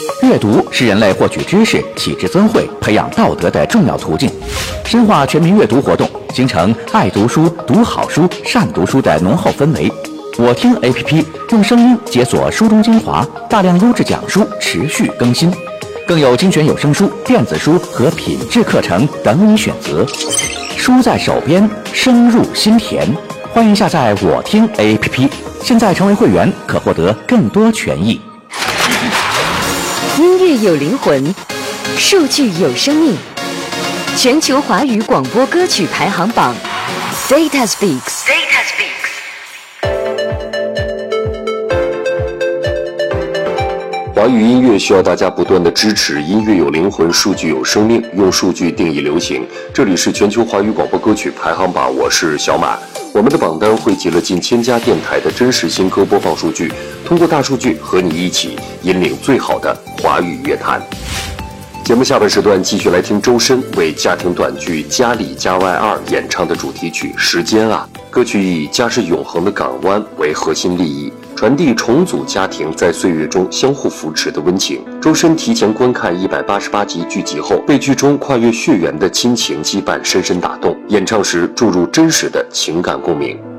阅读是人类获取知识、启智增慧、培养道德的重要途径。深化全民阅读活动，形成爱读书、读好书、善读书的浓厚氛围。我听 APP 用声音解锁书中精华，大量优质讲书持续更新，更有精选有声书、电子书和品质课程等你选择。书在手边，声入心田。欢迎下载我听 APP， 现在成为会员可获得更多权益。 音乐有灵魂，数据有生命。全球华语广播歌曲排行榜 Data Speaks。 华语音乐需要大家不断的支持，音乐有灵魂，数据有生命，用数据定义流行。这里是全球华语广播歌曲排行榜，我是小马。我们的榜单汇集了近1000家电台的真实新歌播放数据，通过大数据和你一起引领最好的华语乐坛。节目下半时段继续来听周深为家庭短剧《家里家外2》演唱的主题曲《时间啊》。歌曲以家是永恒的港湾为核心立意，传递重组家庭在岁月中相互扶持的温情。周深提前观看188集剧集后，被剧中跨越血缘的亲情羁绊深深打动，演唱时注入真实的情感共鸣。